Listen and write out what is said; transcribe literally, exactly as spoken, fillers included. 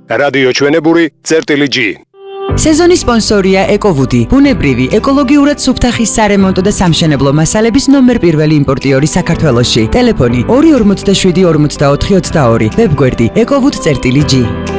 რადიო ჩვენებური წერტილი G. სეზონის სპონსორია ეკოვუდი, ბუნებრივი, ეკოლოგიურად სუფთა ხის სარემონტო და სამშენებლო მასალების ნომერ პირველი იმპორტიორი საქართველოში. ტელეფონი ორი ორმოცდაშვიდი ორმოცდაოთხი ოცდაორი, ვებგვერდი ეკოვუდი წერტილი G.